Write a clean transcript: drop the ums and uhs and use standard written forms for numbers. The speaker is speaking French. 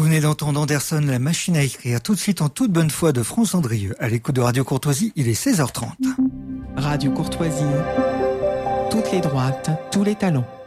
venez d'entendre Anderson, la machine à écrire, tout de suite en toute bonne foi de France Andrieux. À l'écoute de Radio Courtoisie, il est 16h30. Radio Courtoisie, toutes les droites, tous les talents.